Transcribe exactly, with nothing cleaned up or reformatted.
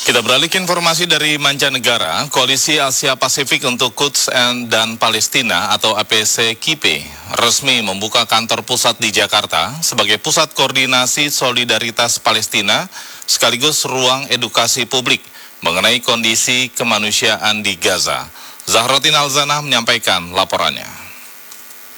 Kita beralih ke informasi dari mancanegara. Koalisi Asia Pasifik untuk Quds dan Palestina atau A P C Q P resmi membuka kantor pusat di Jakarta sebagai pusat koordinasi solidaritas Palestina sekaligus ruang edukasi publik mengenai kondisi kemanusiaan di Gaza. Zahrotin Alzana menyampaikan laporannya.